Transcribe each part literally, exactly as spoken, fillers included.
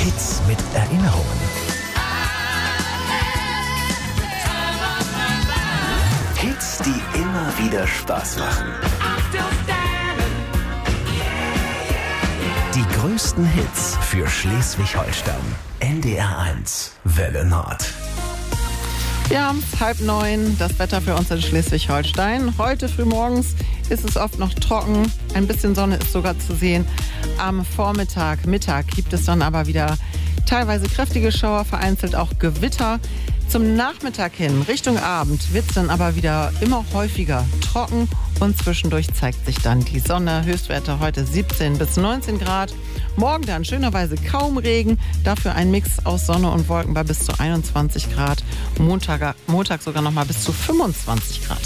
Hits mit Erinnerungen. Hits, die immer wieder Spaß machen. Die größten Hits für Schleswig-Holstein. N D R eins, Welle Nord. Wir haben es halb neun, das Wetter für uns in Schleswig-Holstein. Heute frühmorgens ist es oft noch trocken, ein bisschen Sonne ist sogar zu sehen. Am Vormittag, Mittag gibt es dann aber wieder teilweise kräftige Schauer, vereinzelt auch Gewitter. Zum Nachmittag hin, Richtung Abend, wird es dann aber wieder immer häufiger trocken und zwischendurch zeigt sich dann die Sonne. Höchstwerte heute siebzehn bis neunzehn Grad. Morgen dann schönerweise kaum Regen, dafür ein Mix aus Sonne und Wolken bei bis zu einundzwanzig Grad. Montag, Montag sogar noch mal bis zu fünfundzwanzig Grad.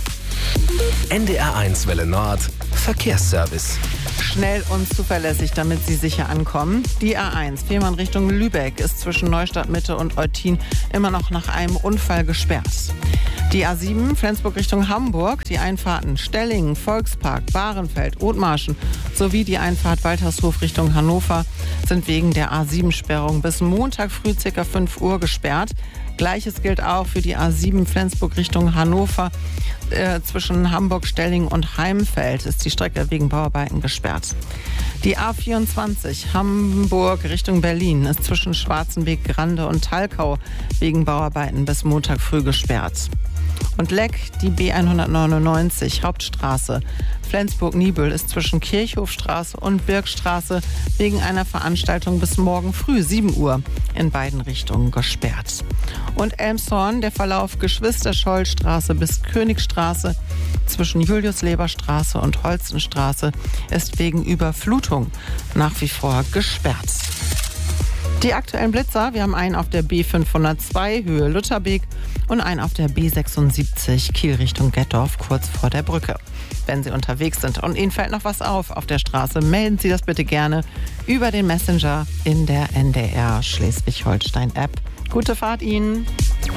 N D R eins Welle Nord, Verkehrsservice. Schnell und zuverlässig, damit Sie sicher ankommen. Die A eins, Fehmarn Richtung Lübeck, ist zwischen Neustadt Mitte und Eutin immer noch nach einem Unfall gesperrt. Die A sieben, Flensburg Richtung Hamburg, die Einfahrten Stellingen, Volkspark, Bahrenfeld, Othmarschen sowie die Einfahrt Waltershof Richtung Hannover sind wegen der A sieben Sperrung bis Montag früh ca. fünf Uhr gesperrt. Gleiches gilt auch für die A sieben Flensburg Richtung Hannover. Äh, zwischen Hamburg, Stellingen und Heimfeld ist die Strecke wegen Bauarbeiten gesperrt. Die A vierundzwanzig Hamburg Richtung Berlin ist zwischen Schwarzenbeek, Grande und Talkau wegen Bauarbeiten bis Montag früh gesperrt. Und Leck, die B hundertneunundneunzig Hauptstraße Flensburg-Niebüll ist zwischen Kirchhofstraße und Birkstraße wegen einer Veranstaltung bis morgen früh sieben Uhr in beiden Richtungen gesperrt. Und Elmshorn, der Verlauf Geschwister-Scholl-Straße bis Königstraße zwischen Julius-Leber-Straße und Holstenstraße ist wegen Überflutung nach wie vor gesperrt. Die aktuellen Blitzer, wir haben einen auf der B fünfhundertzwei Höhe Lutherbeek und einen auf der B sechsundsiebzig Kiel Richtung Gettorf kurz vor der Brücke. Wenn Sie unterwegs sind und Ihnen fällt noch was auf auf der Straße, melden Sie das bitte gerne über den Messenger in der N D R Schleswig-Holstein App. Gute Fahrt Ihnen!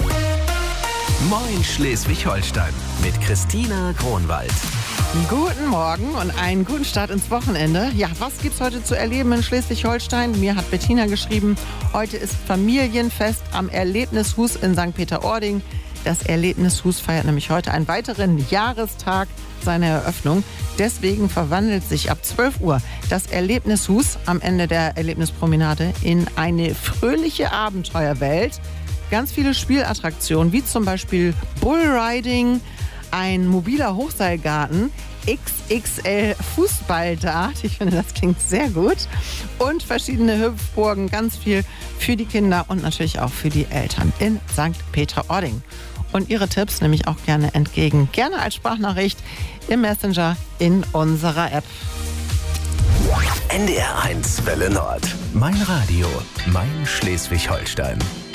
Moin Schleswig-Holstein mit Christina Kronwald. Guten Morgen und einen guten Start ins Wochenende. Ja, was gibt's heute zu erleben in Schleswig-Holstein? Mir hat Bettina geschrieben, heute ist Familienfest am Erlebnishus in Sankt Peter-Ording. Das Erlebnishus feiert nämlich heute einen weiteren Jahrestag seiner Eröffnung. Deswegen verwandelt sich ab zwölf Uhr das Erlebnishus am Ende der Erlebnispromenade in eine fröhliche Abenteuerwelt. Ganz viele Spielattraktionen, wie zum Beispiel Bullriding, ein mobiler Hochseilgarten, X X L Fußballdart, ich finde, das klingt sehr gut, und verschiedene Hüpfburgen, ganz viel für die Kinder und natürlich auch für die Eltern in Sankt Peter-Ording. Und Ihre Tipps nehme ich auch gerne entgegen, gerne als Sprachnachricht im Messenger in unserer App. N D R eins Welle Nord, mein Radio, mein Schleswig-Holstein.